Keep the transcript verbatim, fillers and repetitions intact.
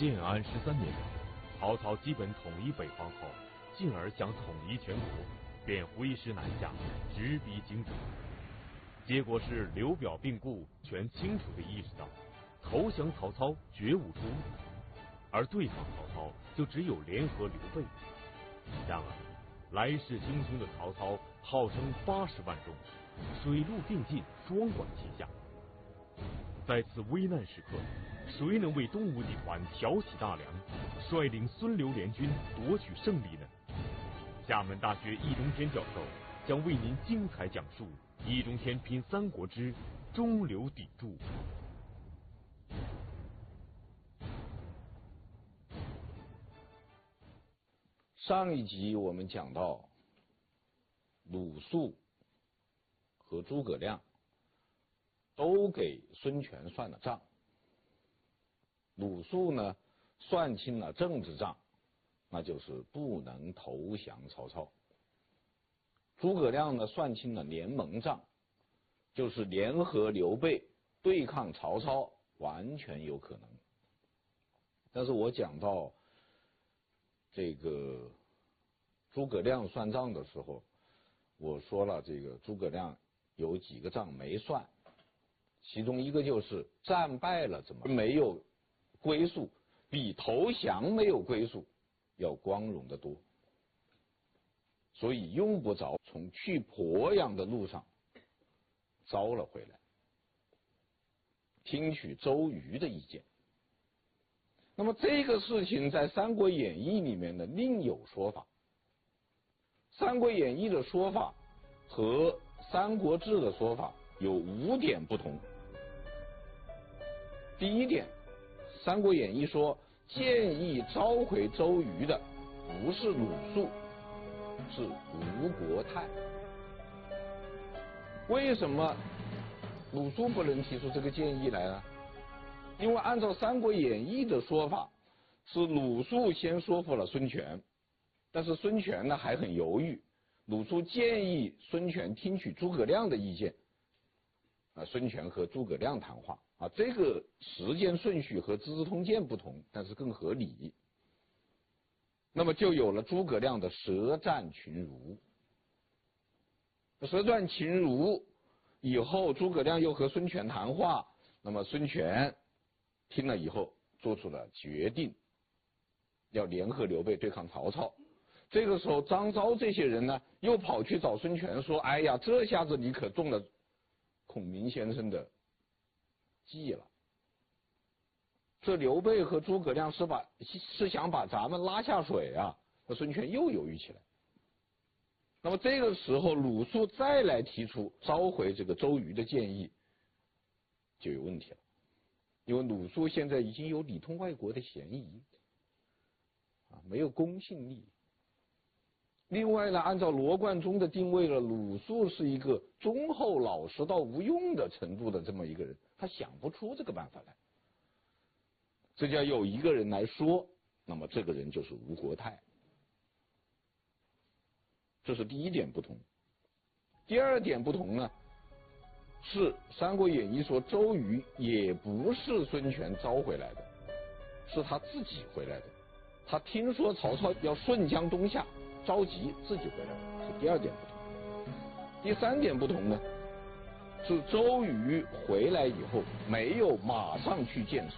建安十三年了，曹操基本统一北方后，进而想统一全国，便挥师南下，直逼荆州。结果是刘表病故，全清楚地意识到投降曹操绝无出路，而对抗曹操就只有联合刘备。然而来势汹汹的曹操号称八十万众，水陆并进，双管齐下。在此危难时刻，谁能为东吴地盘挑起大梁，率领孙刘联军夺取胜利呢？厦门大学易中天教授将为您精彩讲述易中天品三国之中流砥柱。 上一集我们讲到鲁肃和诸葛亮都给孙权算了账，鲁肃呢算清了政治账，那就是不能投降曹操。诸葛亮呢算清了联盟账，就是联合刘备对抗曹操完全有可能。但是我讲到这个诸葛亮算账的时候，我说了这个诸葛亮有几个账没算，其中一个就是战败了怎么没有归宿，比投降没有归宿要光荣得多，所以用不着从去鄱阳的路上招了回来，听取周瑜的意见。那么这个事情在《三国演义》里面呢另有说法，《三国演义》的说法和《三国志》的说法有五点不同。第一点，《三国演义》说建议召回周瑜的不是鲁肃，是吴国太。为什么鲁肃不能提出这个建议来呢？因为按照《三国演义》的说法，是鲁肃先说服了孙权，但是孙权呢还很犹豫，鲁肃建议孙权听取诸葛亮的意见，啊，孙权和诸葛亮谈话啊，这个时间顺序和《资治通鉴》不同，但是更合理。那么就有了诸葛亮的舌战群儒。舌战群儒以后，诸葛亮又和孙权谈话，那么孙权听了以后做出了决定，要联合刘备对抗曹操。这个时候张昭这些人呢又跑去找孙权说，哎呀，这下子你可中了孔明先生的计了，这刘备和诸葛亮是把是想把咱们拉下水啊。那孙权又犹豫起来。那么这个时候鲁肃再来提出召回这个周瑜的建议就有问题了，因为鲁肃现在已经有里通外国的嫌疑啊，没有公信力。另外呢，按照罗贯中的定位了，鲁肃是一个忠厚老实到无用的程度的这么一个人，他想不出这个办法来。这叫有一个人来说，那么这个人就是吴国太。这是第一点不同。第二点不同呢，是《三国演义》说周瑜也不是孙权招回来的，是他自己回来的。他听说曹操要顺江东下，着急自己回来的，是第二点不同。第三点不同呢，是周瑜回来以后没有马上去见